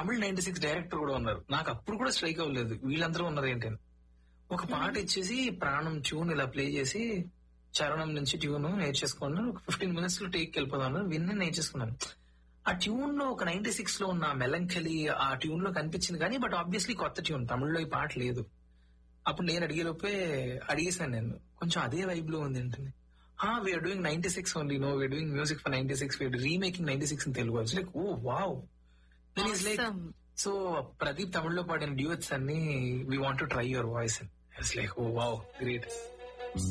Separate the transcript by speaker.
Speaker 1: Tamil 96 director కూడా ఉన్నారు. నాకు అప్పుడు కూడా స్ట్రైక్ అవ్వలేదు వీళ్ళందరూ ఉన్నారు ఏంటని. ఒక పాట ఇచ్చేసి ప్రాణం ట్యూన్ ఇలా ప్లే చేసి చరణం నుంచి ట్యూన్ నేర్చేసుకున్నాను. ఒక 15 minutes లో టేక్ వెళ్ళిపోదాను, విన్న నేర్చేసుకున్నాను. ఆ ట్యూన్ లో ఒక 96 లో ఉన్న మెలంకలీ ఆ ట్యూన్ లో కనిపించింది కానీ, బట్ ఆబ్వియస్లీ కొత్త ట్యూన్, తమిళ్లో ఈ పాట లేదు. అప్పుడు నేను అడిగేసాను నేను, కొంచెం అదే వైబ్ లో ఉంది ఏంటని. We are doing 96 only, no we are doing music for 96, we are remaking 96 in Telugu. It's like oh wow. Then is like, so Pradeep తమిళ్లో పాడిన డ్యూయట్స్ అన్ని, we want to try your voice. It's like oh wow, great.